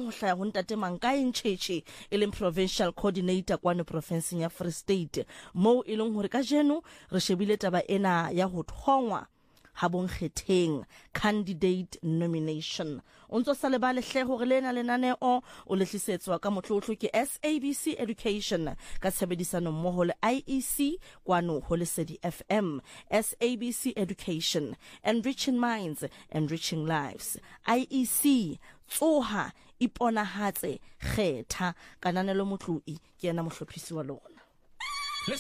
ho hlaya ho ntate Mankayi Ntjhetjhe e leng provincial coordinator kwano provinceng ya Free State, moo e leng hore ka jeno re shebile taba ena ya ho thongwa ha bonkgetheng candidate nomination. O ntso sa lebale hle hore lena lenaneo o lehlisetswa ka motlotlo ke SABC Education ka tshebedisano mmoho le IEC kwano ho Lesedi FM. SABC Education, enriching minds, enriching lives. IEC, tsoha iponahatse kgetha. Kananelo Motloi ke yena mohlophisi wa lona.